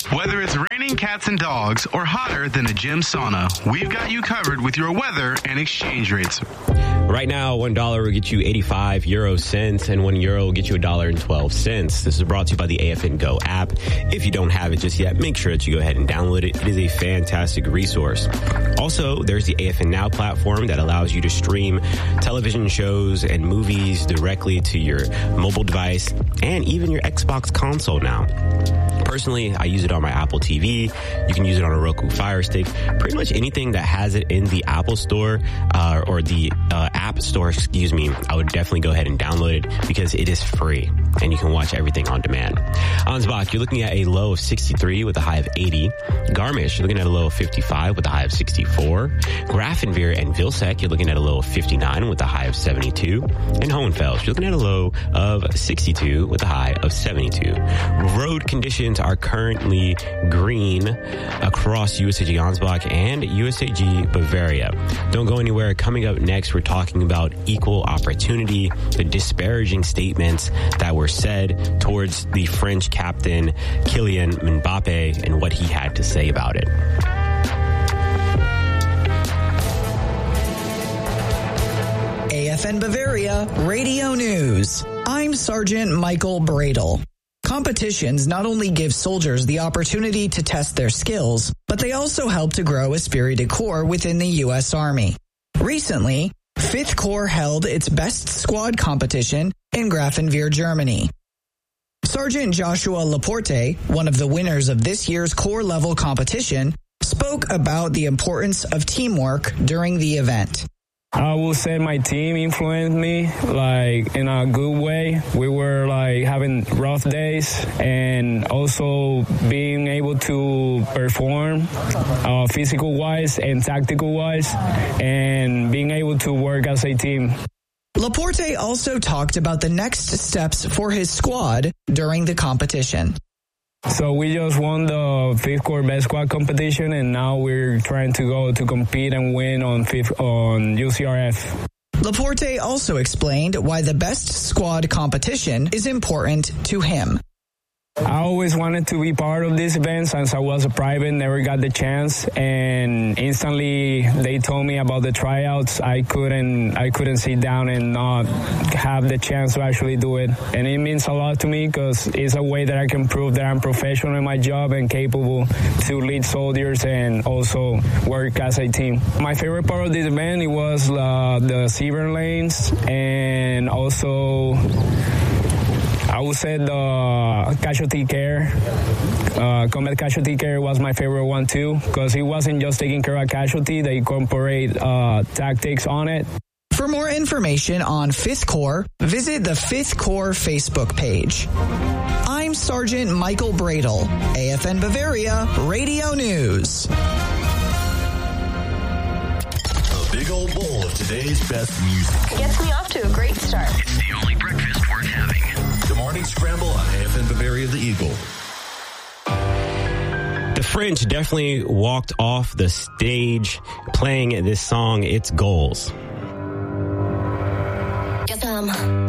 Whether it's raining cats and dogs or hotter than a gym sauna, we've got you covered with your weather and exchange rates. Right now, $1 will get you 85 euro cents, and €1 will get you $1.12. This is brought to you by the AFN Go app. If you don't have it just yet, make sure that you go ahead and download it. It is a fantastic resource. Also, there's the AFN Now platform that allows you to stream television shows and movies directly to your mobile device and even your Xbox console now. Personally, I use it on my Apple TV. You can use it on a Roku Fire Stick. Pretty much anything that has it in the Apple Store or the App Store, I would definitely go ahead and download it because it is free and you can watch everything on demand. Ansbach, you're looking at a low of 63 with a high of 80. Garmisch, you're looking at a low of 55 with a high of 64. Grafenweer and Vilseck, you're looking at a low of 59 with a high of 72. And Hohenfels, you're looking at a low of 62 with a high of 72. Road conditions are currently green across USAG Ansbach and USAG Bavaria. Don't go anywhere. Coming up next, we're talking about equal opportunity, the disparaging statements that were said towards the French captain Kylian Mbappe and what he had to say about it. AFN Bavaria Radio News. I'm Sergeant Michael Bradle. Competitions not only give soldiers the opportunity to test their skills, but they also help to grow esprit de corps within the U.S. Army. Recently, 5th Corps held its Best Squad competition in Grafenweer, Germany. Sergeant Joshua Laporte, one of the winners of this year's Corps-level competition, spoke about the importance of teamwork during the event. I will say my team influenced me, in a good way. We were, having rough days and also being able to perform physical-wise and tactical-wise and being able to work as a team. Laporte also talked about the next steps for his squad during the competition. So we just won the 5th Corps Best Squad competition, and now we're trying to go to compete and win on UCRF. Laporte also explained why the Best Squad competition is important to him. I always wanted to be part of this event since I was a private, never got the chance, and instantly they told me about the tryouts. I couldn't sit down and not have the chance to actually do it. And it means a lot to me because it's a way that I can prove that I'm professional in my job and capable to lead soldiers and also work as a team. My favorite part of this event, it was the Severn lanes and also I would say the casualty care, combat casualty care was my favorite one too, because it wasn't just taking care of casualty, they incorporate tactics on it. For more information on 5th Corps, visit the 5th Corps Facebook page. I'm Sergeant Michael Bradle, AFN Bavaria Radio News. A big old bowl of today's best music. Gets me off to a great start. It's the only breakfast worth having. The Morning Scramble on AFN Bavaria the Eagle. The French definitely walked off the stage playing this song, It's Goals. Guess